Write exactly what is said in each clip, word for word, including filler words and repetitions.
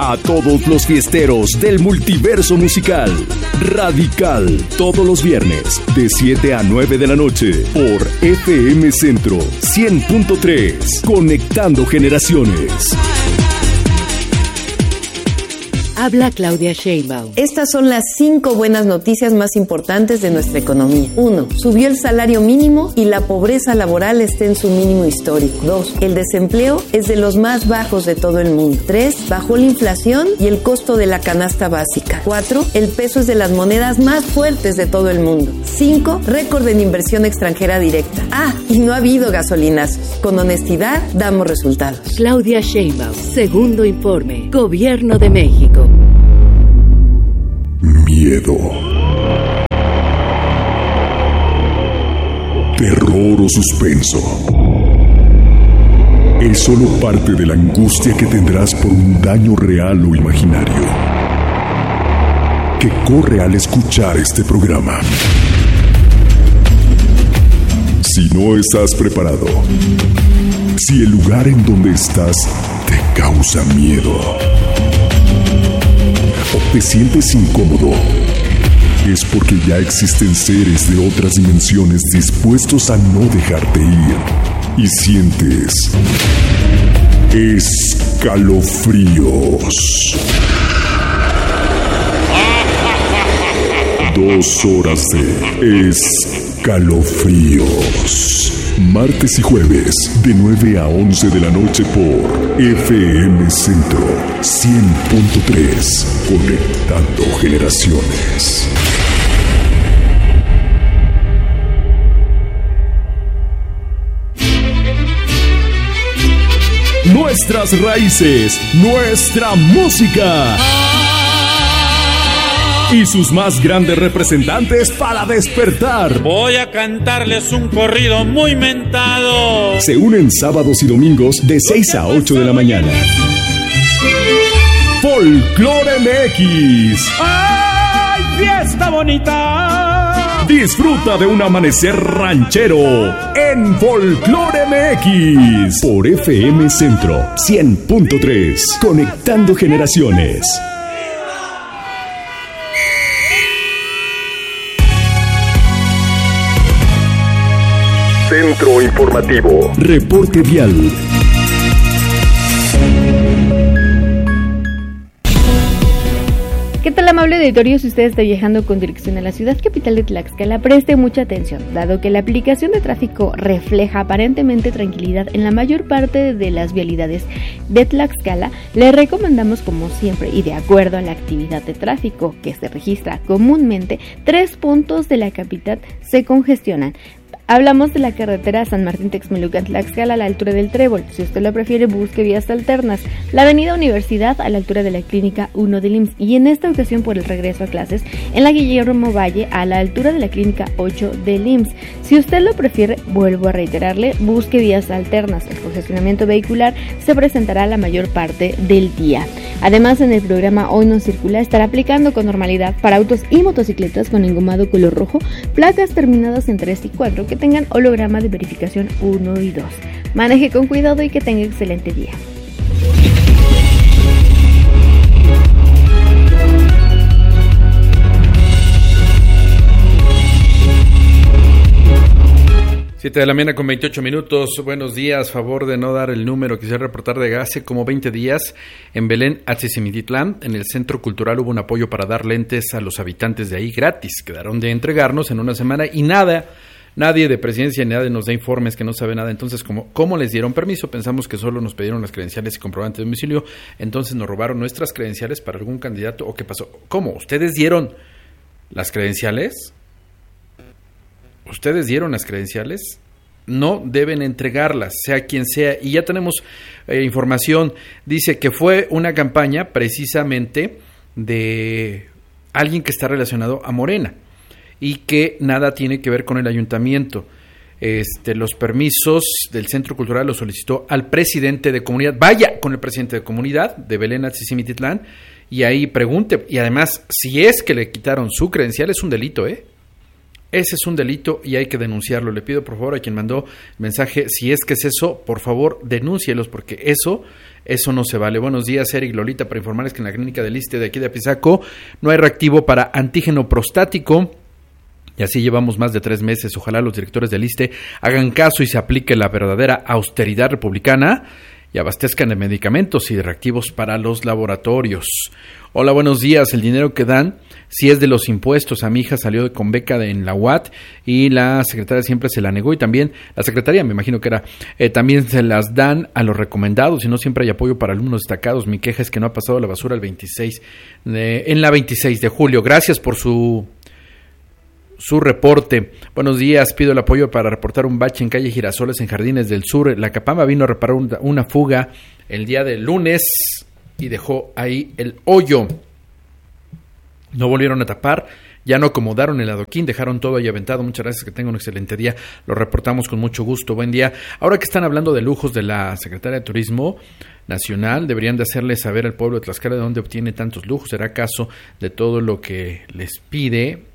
a todos los fiesteros del multiverso musical. Radical, todos los viernes, de siete a nueve de la noche, por F M Centro cien punto tres, conectando generaciones. Habla Claudia Sheinbaum. Estas son las cinco buenas noticias más importantes de nuestra economía. Uno, subió el salario mínimo y la pobreza laboral está en su mínimo histórico. Dos, el desempleo es de los más bajos de todo el mundo. Tres, bajó la inflación y el costo de la canasta básica. Cuatro, el peso es de las monedas más fuertes de todo el mundo. Cinco, récord en inversión extranjera directa. Ah, y no ha habido gasolinazos. Con honestidad, damos resultados. Claudia Sheinbaum, segundo informe, Gobierno de México. Miedo, terror o suspenso es solo parte de la angustia que tendrás por un daño real o imaginario que corre al escuchar este programa. Si no estás preparado, si el lugar en donde estás te causa miedo o te sientes incómodo, es porque ya existen seres de otras dimensiones dispuestos a no dejarte ir y sientes escalofríos. Dos horas de escalofríos. Martes y jueves, de nueve a once de la noche por F M Centro cien punto tres, conectando generaciones. Nuestras raíces, nuestra música y sus más grandes representantes para despertar. Voy a cantarles un corrido muy mentado. Se unen sábados y domingos de seis a ocho de la mañana. Folklore M X. ¡Ay, fiesta bonita! Disfruta de un amanecer ranchero en Folklore M X por F M Centro cien punto tres, conectando generaciones. Centro Informativo. Reporte vial. ¿Qué tal, amable auditorio? Si usted está viajando con dirección a la ciudad capital de Tlaxcala, preste mucha atención, dado que la aplicación de tráfico refleja aparentemente tranquilidad en la mayor parte de las vialidades de Tlaxcala. Le recomendamos, como siempre, y de acuerdo a la actividad de tráfico que se registra comúnmente, tres puntos de la capital se congestionan. Hablamos de la carretera San Martín-Texmelucan, Tlaxcala, a la altura del Trébol. Si usted lo prefiere, busque vías alternas. La avenida Universidad, a la altura de la Clínica uno del I M S S. Y en esta ocasión, por el regreso a clases, en la Guillermo Valle, a la altura de la Clínica ocho del I M S S. Si usted lo prefiere, vuelvo a reiterarle, busque vías alternas. El congestionamiento vehicular se presentará la mayor parte del día. Además, en el programa Hoy No Circula estará aplicando con normalidad para autos y motocicletas con engomado color rojo, placas terminadas en tres y cuatro que tengan holograma de verificación uno y dos. Maneje con cuidado y que tenga excelente día. siete de la mañana con veintiocho minutos. Buenos días. Favor de no dar el número. Quisiera reportar de hace como veinte días en Belén, Atzimititlán, en el Centro Cultural, hubo un apoyo para dar lentes a los habitantes de ahí gratis. Quedaron de entregarnos en una semana y nada, nadie de presidencia ni nadie nos da informes, que no sabe nada. Entonces, ¿cómo, cómo les dieron permiso? Pensamos que solo nos pidieron las credenciales y comprobante de domicilio. Entonces nos robaron nuestras credenciales para algún candidato. ¿O qué pasó? ¿Cómo? ¿Ustedes dieron las credenciales? ¿Ustedes dieron las credenciales? No deben entregarlas, sea quien sea. Y ya tenemos eh, información. Dice que fue una campaña precisamente de alguien que está relacionado a Morena y que nada tiene que ver con el ayuntamiento. Este, los permisos del Centro Cultural los solicitó al presidente de comunidad. Vaya con el presidente de comunidad de Belén, Atzimititlán, y ahí pregunte. Y además, si es que le quitaron su credencial, es un delito, ¿eh? Ese es un delito y hay que denunciarlo. Le pido por favor a quien mandó mensaje, si es que es eso, por favor denúncielos, porque eso, eso no se vale. Buenos días, Eric, Lolita, para informarles que en la clínica del ISSSTE de aquí de Apizaco no hay reactivo para antígeno prostático. Y así llevamos más de tres meses. Ojalá los directores del ISSSTE hagan caso y se aplique la verdadera austeridad republicana y abastezcan de medicamentos y de reactivos para los laboratorios. Hola, buenos días. El dinero que dan, si es de los impuestos. A mi hija salió con beca de, en la U A T y la secretaria siempre se la negó, y también la secretaria, me imagino que era, eh, también se las dan a los recomendados y no siempre hay apoyo para alumnos destacados. Mi queja es que no ha pasado la basura el veintiséis de, en la veintiséis de julio. Gracias por su... su reporte. Buenos días, pido el apoyo para reportar un bache en calle Girasoles en Jardines del Sur. La Capama vino a reparar un, una fuga el día del lunes y dejó ahí el hoyo. No volvieron a tapar, ya no acomodaron el adoquín, dejaron todo ahí aventado. Muchas gracias, que tengan un excelente día. Lo reportamos con mucho gusto. Buen día. Ahora que están hablando de lujos de la Secretaría de Turismo Nacional, deberían de hacerle saber al pueblo de Tlaxcala de dónde obtiene tantos lujos. ¿Será caso de todo lo que les pide?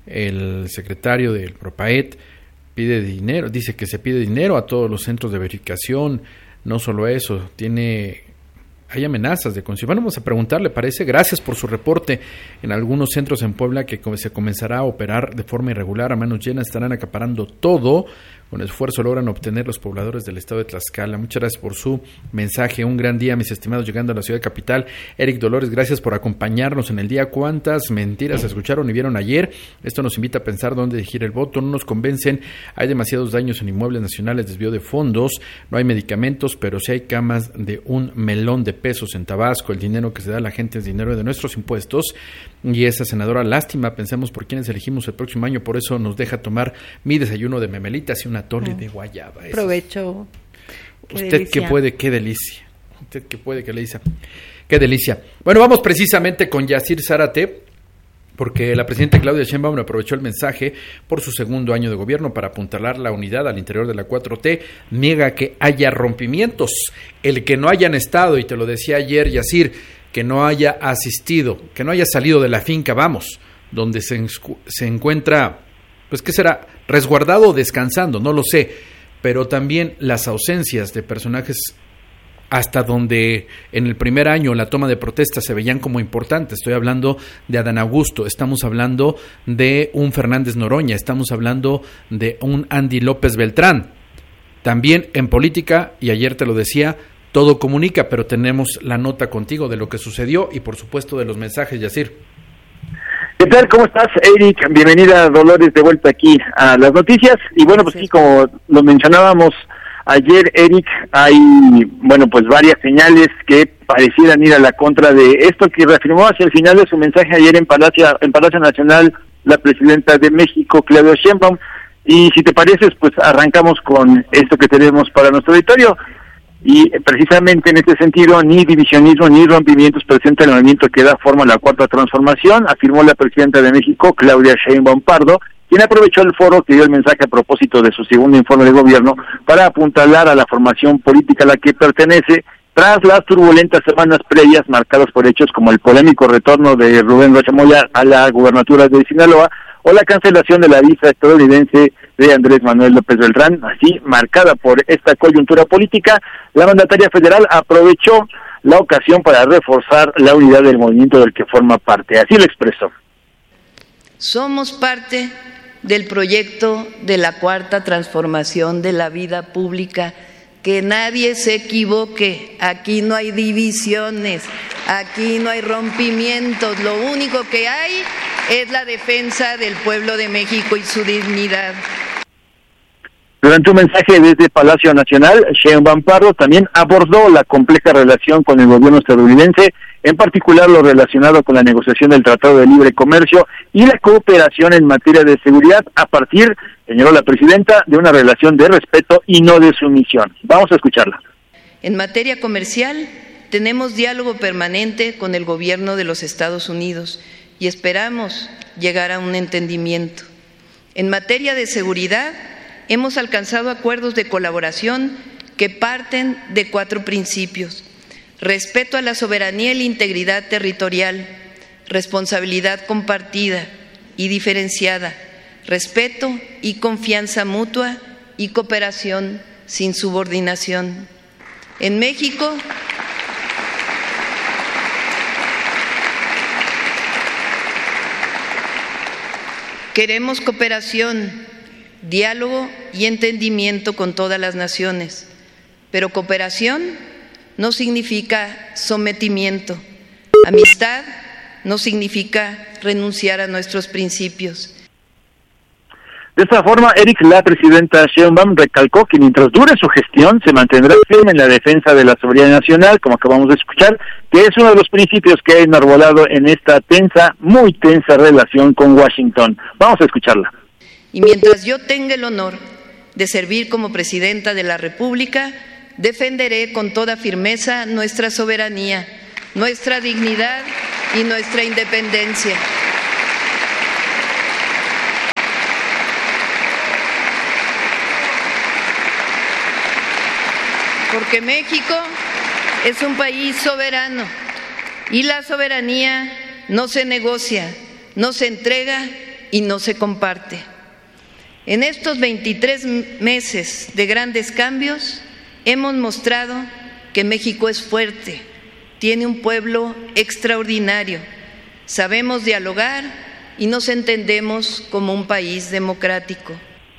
El secretario del Propaet pide dinero, dice que se pide dinero a todos los centros de verificación. No solo eso, tiene, hay amenazas de concesión. Bueno, vamos a preguntarle, parece. Gracias por su reporte. En algunos centros en Puebla que se comenzará a operar de forma irregular, a manos llenas, estarán acaparando todo. Con esfuerzo logran obtener los pobladores del estado de Tlaxcala. Muchas gracias por su mensaje. Un gran día, mis estimados, llegando a la ciudad capital. Eric Dolores, gracias por acompañarnos en el día. ¿Cuántas mentiras escucharon y vieron ayer? Esto nos invita a pensar dónde dirigir el voto. No nos convencen. Hay demasiados daños en inmuebles nacionales, desvío de fondos. No hay medicamentos, pero sí hay camas de un melón de pesos en Tabasco. El dinero que se da a la gente es dinero de nuestros impuestos. Y esa senadora, lástima, pensemos por quiénes elegimos el próximo año. Por eso nos deja tomar mi desayuno de memelitas y una atole de guayaba. Eso. Provecho. Usted delicia. que puede, qué delicia. Usted que puede, qué delicia. Qué delicia. Bueno, vamos precisamente con Yacir Zárate, porque la presidenta Claudia Sheinbaum aprovechó el mensaje por su segundo año de gobierno para apuntalar la unidad al interior de la cuatro T. Niega que haya rompimientos. El que no hayan estado, y te lo decía ayer, Yacir, que no haya asistido, que no haya salido de la finca, vamos, donde se, se encuentra, pues, ¿qué será? Resguardado o descansando, no lo sé, pero también las ausencias de personajes hasta donde en el primer año la toma de protesta se veían como importantes. Estoy hablando de Adán Augusto, estamos hablando de un Fernández Noroña, estamos hablando de un Andy López Beltrán. También en política, y ayer te lo decía, todo comunica, pero tenemos la nota contigo de lo que sucedió y por supuesto de los mensajes, Yacir. ¿Qué tal? ¿Cómo estás, Eric? Bienvenida, Dolores, de vuelta aquí a las noticias. Y bueno, pues sí, como lo mencionábamos ayer, Eric, hay, bueno, pues varias señales que parecieran ir a la contra de esto que reafirmó hacia el final de su mensaje ayer en Palacio, en Palacio Nacional la presidenta de México, Claudia Sheinbaum. Y si te pareces, pues arrancamos con esto que tenemos para nuestro auditorio. Y precisamente en este sentido, ni divisionismo ni rompimientos presenta el movimiento que da forma a la Cuarta Transformación, afirmó la presidenta de México, Claudia Sheinbaum Pardo, quien aprovechó el foro que dio el mensaje a propósito de su segundo informe de gobierno para apuntalar a la formación política a la que pertenece, tras las turbulentas semanas previas marcadas por hechos como el polémico retorno de Rubén Rocha Moya a la gubernatura de Sinaloa, o la cancelación de la visa estadounidense de Andrés Manuel López Beltrán. Así, marcada por esta coyuntura política, la mandataria federal aprovechó la ocasión para reforzar la unidad del movimiento del que forma parte. Así lo expresó. Somos parte del proyecto de la Cuarta Transformación de la vida pública. Que nadie se equivoque, aquí no hay divisiones, aquí no hay rompimientos, lo único que hay es la defensa del pueblo de México y su dignidad. Durante un mensaje desde Palacio Nacional, Sheinbaum Pardo también abordó la compleja relación con el gobierno estadounidense, en particular lo relacionado con la negociación del Tratado de Libre Comercio y la cooperación en materia de seguridad a partir, señaló la presidenta, de una relación de respeto y no de sumisión. Vamos a escucharla. En materia comercial, tenemos diálogo permanente con el gobierno de los Estados Unidos y esperamos llegar a un entendimiento. En materia de seguridad, hemos alcanzado acuerdos de colaboración que parten de cuatro principios: respeto a la soberanía y la integridad territorial, responsabilidad compartida y diferenciada, respeto y confianza mutua y cooperación sin subordinación. En México, queremos cooperación, diálogo y entendimiento con todas las naciones, pero cooperación no significa sometimiento. Amistad no significa renunciar a nuestros principios. De esta forma, Eric, la presidenta Sheinbaum recalcó que mientras dure su gestión se mantendrá firme en la defensa de la soberanía nacional, como acabamos de escuchar, que es uno de los principios que ha enarbolado en esta tensa, muy tensa relación con Washington. Vamos a escucharla. Y mientras yo tenga el honor de servir como presidenta de la República, defenderé con toda firmeza nuestra soberanía, nuestra dignidad y nuestra independencia. Porque México es un país soberano y la soberanía no se negocia, no se entrega y no se comparte. En estos veintitrés meses de grandes cambios hemos mostrado que México es fuerte, tiene un pueblo extraordinario, sabemos dialogar y nos entendemos como un país democrático.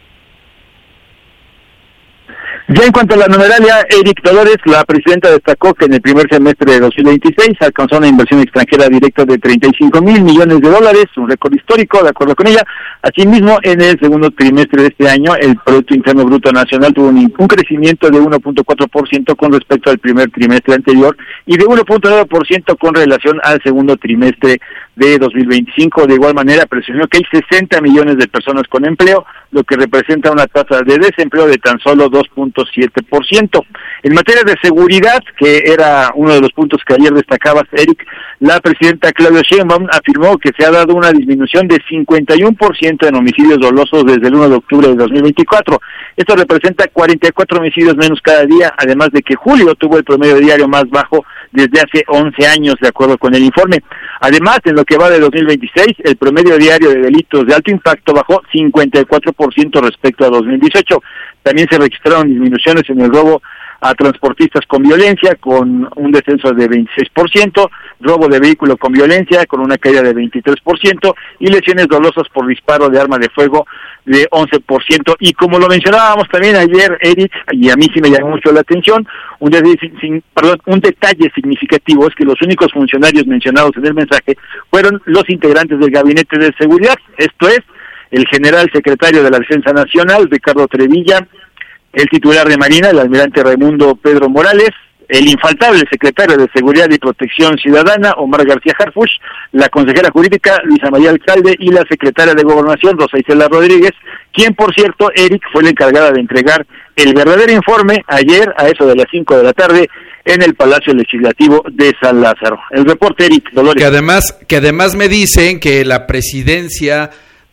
Ya en cuanto a la numeralia, Eric Dolores, la presidenta, destacó que en el primer semestre de dos mil veintiséis alcanzó una inversión extranjera directa de treinta y cinco mil millones de dólares, un récord histórico, de acuerdo con ella. Asimismo, en el segundo trimestre de este año, el Producto Interno Bruto Nacional tuvo un, un crecimiento de uno punto cuatro por ciento con respecto al primer trimestre anterior y de uno punto nueve por ciento con relación al segundo trimestre de dos mil veinticinco. De igual manera, presionó que hay sesenta millones de personas con empleo, lo que representa una tasa de desempleo de tan solo dos punto siete por ciento. En materia de seguridad, que era uno de los puntos que ayer destacabas, Eric, la presidenta Claudia Sheinbaum afirmó que se ha dado una disminución de cincuenta y uno por ciento en homicidios dolosos desde el uno de octubre de dos mil veinticuatro. Esto representa cuarenta y cuatro homicidios menos cada día, además de que julio tuvo el promedio diario más bajo desde hace once años, de acuerdo con el informe. Además, en lo que va de dos mil veintiséis, el promedio diario de delitos de alto impacto bajó cincuenta y cuatro por ciento respecto a dos mil dieciocho. También se registraron disminuciones en el robo a transportistas con violencia, con un descenso de veintiséis por ciento, robo de vehículo con violencia, con una caída de veintitrés por ciento, y lesiones dolosas por disparo de arma de fuego de once por ciento. Y como lo mencionábamos también ayer, Eric, y a mí sí me llamó mucho la atención, un, de, sin, perdón, un detalle significativo es que los únicos funcionarios mencionados en el mensaje fueron los integrantes del Gabinete de Seguridad, esto es, el general secretario de la Defensa Nacional, Ricardo Trevilla, el titular de Marina, el almirante Raimundo Pedro Morales, el infaltable secretario de Seguridad y Protección Ciudadana, Omar García Harfuch, la consejera jurídica, Luisa María Alcalde, y la secretaria de Gobernación, Rosa Isela Rodríguez, quien, por cierto, Eric, fue la encargada de entregar el verdadero informe ayer a eso de las cinco de la tarde en el Palacio Legislativo de San Lázaro. El reporte, Eric Dolores. Que además, que además me dicen que la presidencia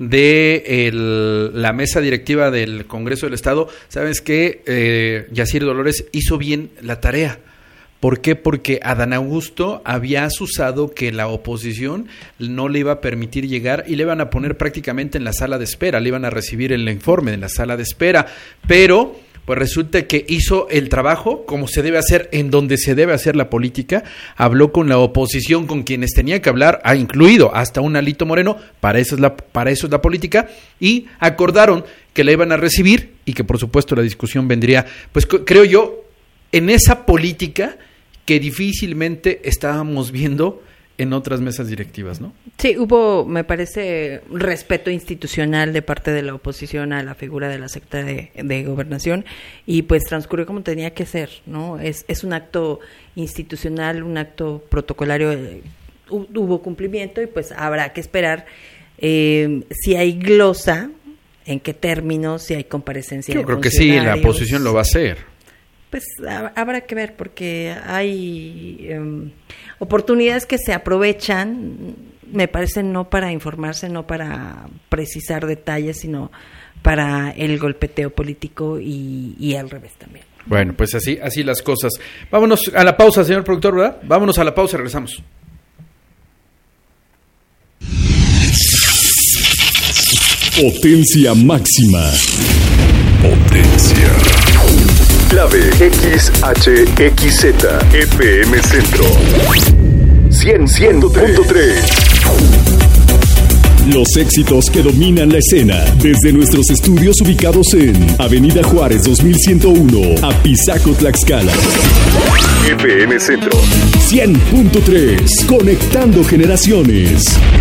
de el, la mesa directiva del Congreso del Estado, ¿sabes qué? Eh, Yacir Dolores hizo bien la tarea. ¿Por qué? Porque Adán Augusto había asusado que la oposición no le iba a permitir llegar y le iban a poner prácticamente en la sala de espera, le iban a recibir el informe en la sala de espera, pero pues resulta que hizo el trabajo como se debe hacer, en donde se debe hacer la política, habló con la oposición, con quienes tenía que hablar, ha incluido hasta un Alito Moreno, para eso es la, para eso es la política, y acordaron que la iban a recibir y que por supuesto la discusión vendría, pues creo yo, en esa política que difícilmente estábamos viendo en otras mesas directivas, ¿no? Sí, hubo, me parece, respeto institucional de parte de la oposición a la figura de la secretaria de, de Gobernación y pues transcurrió como tenía que ser, ¿no? Es, es un acto institucional, un acto protocolario, eh, hubo cumplimiento y pues habrá que esperar eh, si hay glosa, en qué términos, si hay comparecencia Yo de creo que sí, la oposición lo va a hacer. Pues habrá que ver porque hay um, oportunidades que se aprovechan, me parece, no para informarse, no para precisar detalles, sino para el golpeteo político y, y al revés también. Bueno, pues así, así las cosas. Vámonos a la pausa, señor productor, ¿verdad? Vámonos a la pausa, regresamos. Potencia máxima. Potencia. Clave X H X Z F M Centro cien punto tres. Los éxitos que dominan la escena desde nuestros estudios ubicados en Avenida Juárez dos mil ciento uno, Apizaco, Tlaxcala. F M Centro cien punto tres, conectando generaciones.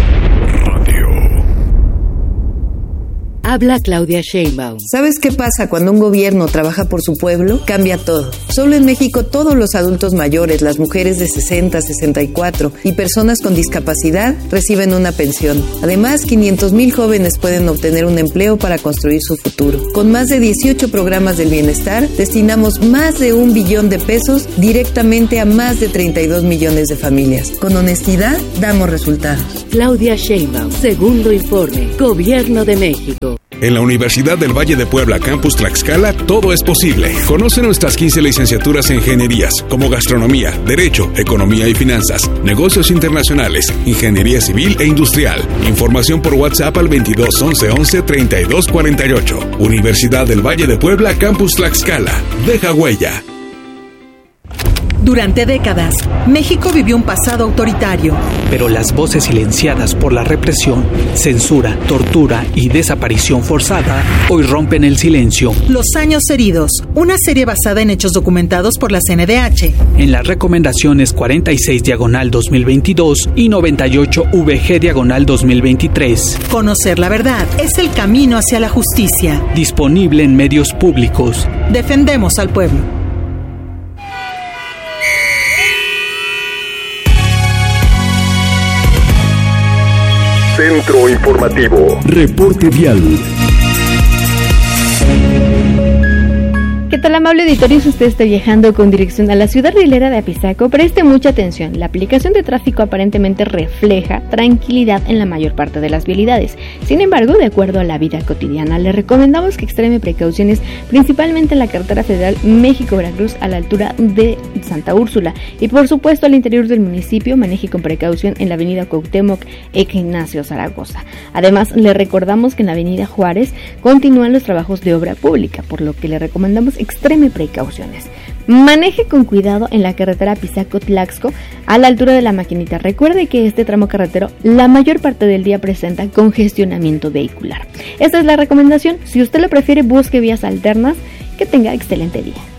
Habla Claudia Sheinbaum. ¿Sabes qué pasa cuando un gobierno trabaja por su pueblo? Cambia todo. Solo en México todos los adultos mayores, las mujeres de sesenta, sesenta y cuatro y personas con discapacidad reciben una pensión. Además, quinientos mil jóvenes pueden obtener un empleo para construir su futuro. Con más de dieciocho programas del bienestar, destinamos más de un billón de pesos directamente a más de treinta y dos millones de familias. Con honestidad, damos resultados. Claudia Sheinbaum, segundo informe, Gobierno de México. En la Universidad del Valle de Puebla, Campus Tlaxcala, todo es posible. Conoce nuestras quince licenciaturas en ingenierías, como gastronomía, derecho, economía y finanzas, negocios internacionales, ingeniería civil e industrial. Información por WhatsApp al veintidós once once treinta y dos cuarenta y ocho. Universidad del Valle de Puebla, Campus Tlaxcala. Deja huella. Durante décadas, México vivió un pasado autoritario. Pero las voces silenciadas por la represión, censura, tortura y desaparición forzada hoy rompen el silencio. Los años heridos, una serie basada en hechos documentados por la C N D H. En las recomendaciones cuarenta y seis diagonal dos mil veintidós y noventa y ocho V G diagonal dos mil veintitrés. Conocer la verdad es el camino hacia la justicia. Disponible en medios públicos. Defendemos al pueblo. Centro Informativo. Reporte vial. ¿Qué tal, amable auditorio? Si usted está viajando con dirección a la ciudad rielera de Apizaco, preste mucha atención. La aplicación de tráfico aparentemente refleja tranquilidad en la mayor parte de las vialidades. Sin embargo, de acuerdo a la vida cotidiana, le recomendamos que extreme precauciones, principalmente en la carretera federal México-Veracruz a la altura de Santa Úrsula. Y por supuesto, al interior del municipio, maneje con precaución en la avenida Cuauhtémoc e Ignacio Zaragoza. Además, le recordamos que en la avenida Juárez continúan los trabajos de obra pública, por lo que le recomendamos extreme precauciones. Maneje con cuidado en la carretera Apizaco-Tlaxco a la altura de la Maquinita. Recuerde que este tramo carretero la mayor parte del día presenta congestionamiento vehicular. Esta es la recomendación. Si usted lo prefiere, busque vías alternas. Que tenga excelente día.